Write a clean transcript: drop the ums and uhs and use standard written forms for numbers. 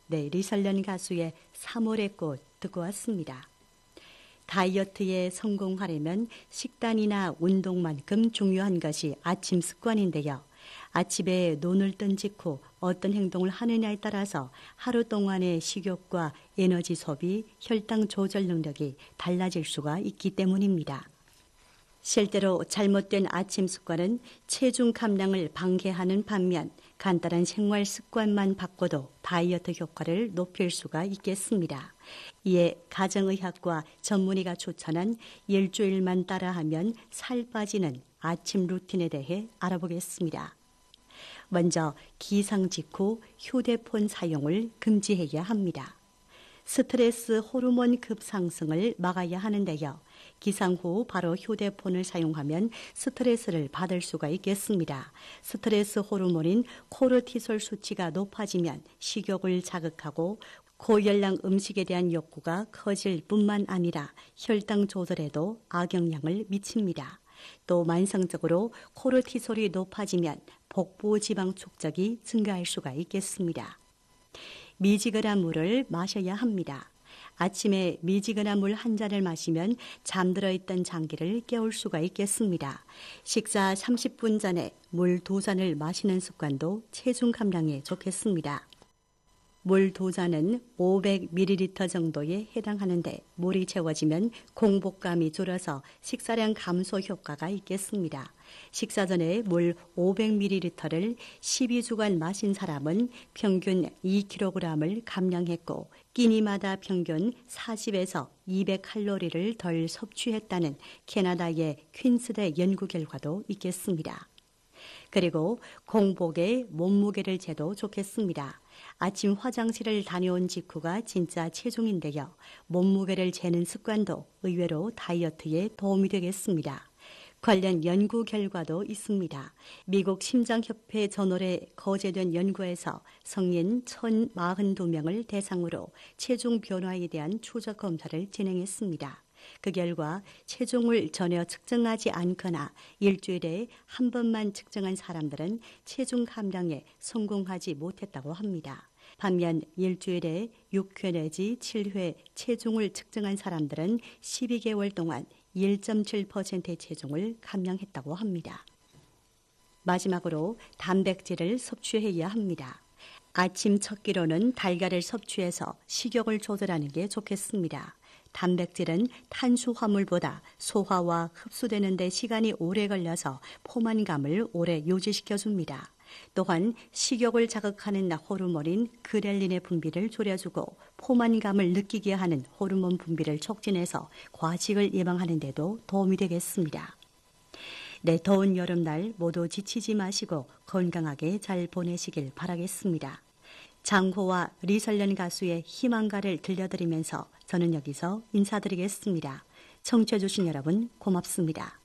네, 리설련 가수의 3월의 꽃 듣고 왔습니다. 다이어트에 성공하려면 식단이나 운동만큼 중요한 것이 아침 습관인데요. 아침에 눈을 뜬 직후 어떤 행동을 하느냐에 따라서 하루 동안의 식욕과 에너지 소비, 혈당 조절 능력이 달라질 수가 있기 때문입니다. 실제로 잘못된 아침 습관은 체중 감량을 방해하는 반면 간단한 생활 습관만 바꿔도 다이어트 효과를 높일 수가 있겠습니다. 이에 가정의학과 전문의가 추천한 일주일만 따라하면 살 빠지는 아침 루틴에 대해 알아보겠습니다. 먼저 기상 직후 휴대폰 사용을 금지해야 합니다. 스트레스 호르몬 급상승을 막아야 하는데요. 기상 후 바로 휴대폰을 사용하면 스트레스를 받을 수가 있겠습니다. 스트레스 호르몬인 코르티솔 수치가 높아지면 식욕을 자극하고 고열량 음식에 대한 욕구가 커질 뿐만 아니라 혈당 조절에도 악영향을 미칩니다. 또 만성적으로 코르티솔이 높아지면 복부 지방 축적이 증가할 수가 있겠습니다. 미지근한 물을 마셔야 합니다. 아침에 미지근한 물 한 잔을 마시면 잠들어 있던 장기를 깨울 수가 있겠습니다. 식사 30분 전에 물 2잔을 마시는 습관도 체중 감량에 좋겠습니다. 물 2잔은 500ml 정도에 해당하는데 물이 채워지면 공복감이 줄어서 식사량 감소 효과가 있겠습니다. 식사 전에 물 500ml를 12주간 마신 사람은 평균 2kg을 감량했고 끼니마다 평균 40에서 200칼로리를 덜 섭취했다는 캐나다의 퀸스대 연구 결과도 있겠습니다. 그리고 공복에 몸무게를 재도 좋겠습니다. 아침 화장실을 다녀온 직후가 진짜 체중인데요. 몸무게를 재는 습관도 의외로 다이어트에 도움이 되겠습니다. 관련 연구 결과도 있습니다. 미국 심장협회 저널에 거제된 연구에서 성인 1,042명을 대상으로 체중 변화에 대한 추적 검사를 진행했습니다. 그 결과 체중을 전혀 측정하지 않거나 일주일에 한 번만 측정한 사람들은 체중 감량에 성공하지 못했다고 합니다. 반면 일주일에 6회 내지 7회 체중을 측정한 사람들은 12개월 동안 1.7%의 체중을 감량했다고 합니다. 마지막으로 단백질을 섭취해야 합니다. 아침 첫 끼로는 달걀을 섭취해서 식욕을 조절하는 게 좋겠습니다. 단백질은 탄수화물보다 소화와 흡수되는 데 시간이 오래 걸려서 포만감을 오래 유지시켜줍니다. 또한 식욕을 자극하는 호르몬인 그렐린의 분비를 줄여주고 포만감을 느끼게 하는 호르몬 분비를 촉진해서 과식을 예방하는 데도 도움이 되겠습니다. 네, 더운 여름날 모두 지치지 마시고 건강하게 잘 보내시길 바라겠습니다. 장호와 리설련 가수의 희망가를 들려드리면서 저는 여기서 인사드리겠습니다. 청취해주신 여러분 고맙습니다.